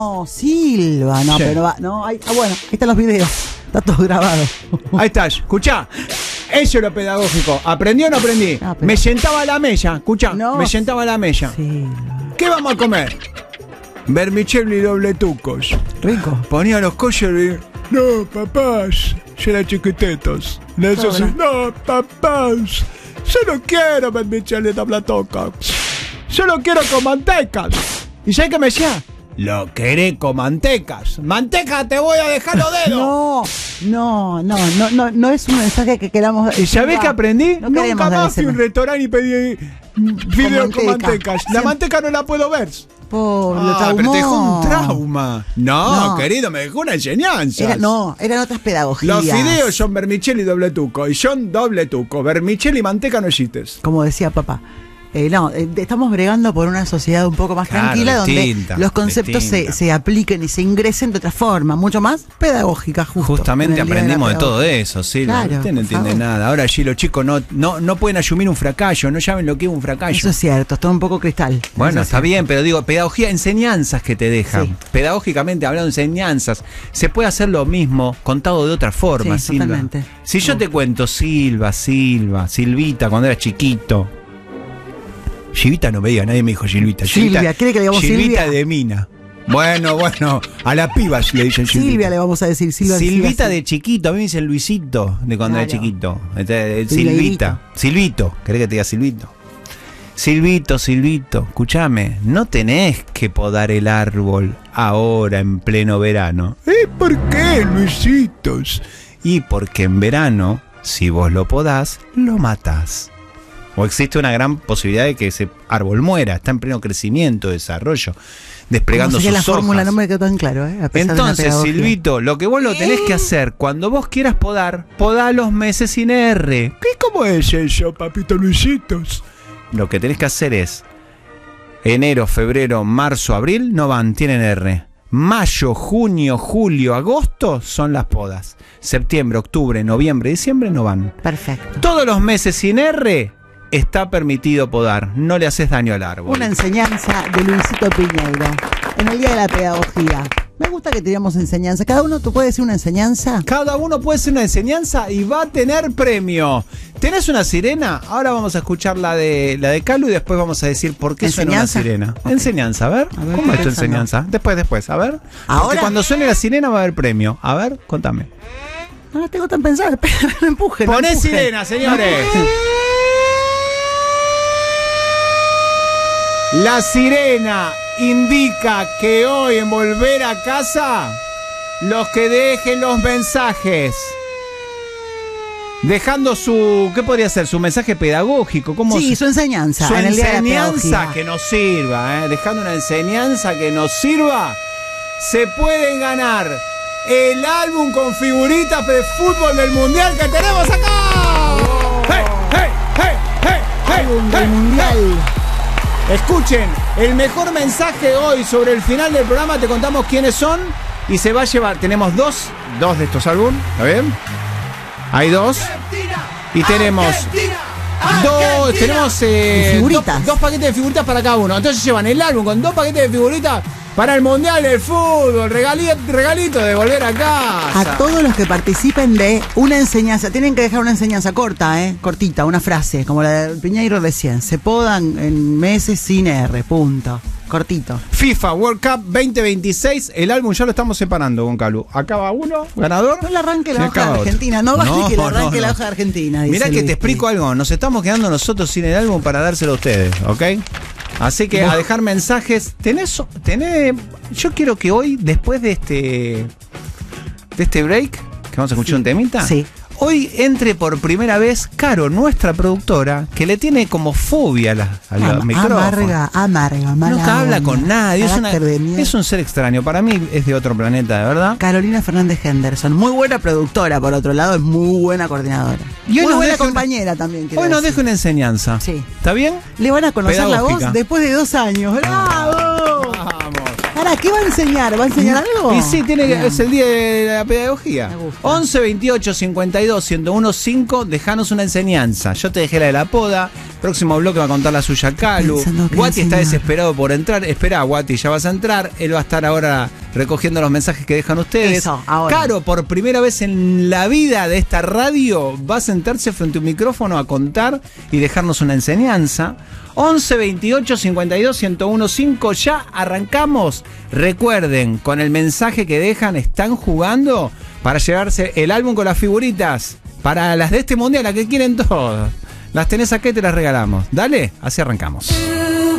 No, Silva, no, Sí. pero va, no, bueno, ahí están los videos, está todo grabado. Ahí estás, escuchá. Eso es lo pedagógico. ¿Aprendí o no aprendí? Ah, pero- Me sentaba a la mesa, escuchá. No. Me sentaba a la mesa. Silva, ¿Qué vamos a comer? Vermicelli y doble tucos. rico. Ponía los collos y no, papás, yo era chiquititos. No, papás, yo no quiero vermicelli y doble tucos. Yo lo quiero con mantecas. ¿Y sabes qué me decía? Lo querés con mantecas. ¡Manteca, te voy a dejar los dedos! No es un mensaje que queramos. ¿Y sabés qué aprendí? No queremos Nunca dar más fui a un ese- restaurante y pedí video con manteca. mantecas. La Siempre- manteca no la puedo ver. Pobre, lo traumó. Pero te dejó un trauma. No, No. querido, me dejó una enseñanza. Eran otras pedagogías. Los fideos son vermicelli y doble tuco. Y son doble tuco. Vermicelli y manteca no existes. Como decía papá. Estamos bregando por una sociedad un poco más Claro, tranquila, distinta, donde los conceptos distinta. se apliquen y se ingresen de otra forma, mucho más pedagógica, Justamente en el Día aprendimos de la todo Pedagogía. eso, Silva. Claro, Usted no por entiende favor. nada. Ahora allí los chicos no pueden asumir un fracaso, no saben lo que es un fracaso. Eso es cierto, está un poco cristal. Bueno, Eso es está cierto. bien, pero digo, pedagogía, enseñanzas que te dejan. Sí. Pedagógicamente hablando de enseñanzas, se puede hacer lo mismo contado de otra forma, Sí, Silva. totalmente. Si yo te cuento Silvita, cuando era chiquito. Silvita no me diga, nadie me dijo Silvita. Silvia, ¿quiere que le digamos Silvita Silvia? de Mina. Bueno, a las pibas le dicen Silvita. Silvia le vamos a decir, Silvita de chiquito, a mí me dicen Luisito de cuando era Claro. chiquito. Silvita. Silveirito. Silvito, ¿querés que te diga Silvito? Silvito, escúchame, no tenés que podar el árbol ahora en pleno verano. ¿Por qué, Luisitos? Y porque en verano, si vos lo podás, lo matás. O existe una gran posibilidad de que ese árbol muera, está en pleno crecimiento, desarrollo, desplegando ¿Cómo sería sus la fórmula? hojas. No me quedó tan claro, a pesar de la Entonces, pedagogía. Silvito, lo que vos lo tenés que hacer, cuando vos quieras podar los meses sin R. ¿Cómo es eso, papito Luisitos? Lo que tenés que hacer es enero, febrero, marzo, abril, no van, tienen R. Mayo, junio, julio, agosto son las podas. Septiembre, octubre, noviembre, diciembre no van. Perfecto. Todos los meses sin R está permitido podar. No le haces daño al árbol. Una enseñanza de Luisito Piñeiro en el Día de la Pedagogía. Me gusta que teníamos enseñanza. Cada uno puede decir una enseñanza. Cada uno puede hacer una enseñanza y va a tener premio. ¿Tenés una sirena? Ahora vamos a escuchar la de Calu y después vamos a decir por qué suena una ¿Enseñanza? sirena. Ok. Enseñanza, a ver. A ver, ¿Cómo es tu esa enseñanza? Después, a ver. Porque ¿Ahora? cuando suene la sirena va a haber premio. A ver, contame. No la tengo tan pensada, espera, no empuje. no Poné empuje. sirena, señores. La sirena indica que hoy en volver a casa, los que dejen los mensajes, dejando ¿qué podría ser? Su mensaje pedagógico. ¿Cómo Sí, su enseñanza. su en el Día de la enseñanza Pedagogía. que nos sirva, dejando una enseñanza que nos sirva, se pueden ganar el álbum con figuritas de fútbol del mundial que tenemos acá. ¡Hey, hey, hey, hey, hey, Álbum del hey, Mundial. Escuchen, el mejor mensaje hoy sobre el final del programa, te contamos quiénes son y se va a llevar, tenemos dos de estos álbumes, ¿está bien? Hay dos y tenemos figuritas. dos paquetes de figuritas para cada uno. Entonces llevan el álbum con 2 paquetes de figuritas para el Mundial del Fútbol, regalito de volver a casa. A todos los que participen de una enseñanza, tienen que dejar una enseñanza corta, cortita, una frase, como la de Piñeiro recién. Se podan en meses sin R, punto. Cortito. FIFA World Cup 2026, el álbum ya lo estamos separando, Goncalu. Acaba uno, ganador. No le arranque y la hoja acaba de otro. Argentina, no vale que le arranque la hoja de Argentina. Mirá dice que te Luis. explico algo, nos estamos quedando nosotros sin el álbum para dárselo a ustedes, ¿ok? Así que a dejar mensajes. Tenés, yo quiero que hoy, después de este break, que vamos a escuchar un temita, Sí. hoy entre por primera vez Caro, nuestra productora, que le tiene como fobia a los micrófonos. Amarga, mala Nunca habla onda, con nadie, carácter de mierda. es un ser extraño. Para mí es de otro planeta, de verdad. Carolina Fernández Henderson, muy buena productora, por otro lado, es muy buena coordinadora. Y hoy muy nos buena deja compañera también. quiero Hoy nos decir. deja una enseñanza. Sí. ¿Está bien? Le van a conocer la Pedagógica. voz después de 2 años. ¡Bravo! Vamos. Para Pará, ¿qué va a enseñar? ¿Va a enseñar algo? Y sí, es el día de la pedagogía. Me gusta. 11 28 52 101 5, dejanos una enseñanza. Yo te dejé la de la poda. Próximo bloque va a contar la suya Calu. Pensando qué Guati está enseñar. desesperado por entrar. Esperá, Guati, ya vas a entrar. Él va a estar ahora recogiendo los mensajes que dejan ustedes. Eso, ahora. Caro, por primera vez en la vida de esta radio, va a sentarse frente a un micrófono a contar y dejarnos una enseñanza. 11 28 52 101 5, ya arrancamos. Recuerden, con el mensaje que dejan, están jugando para llevarse el álbum con las figuritas. Para las de este mundial, la que quieren todos. Las tenés acá y te las regalamos. Dale, así arrancamos.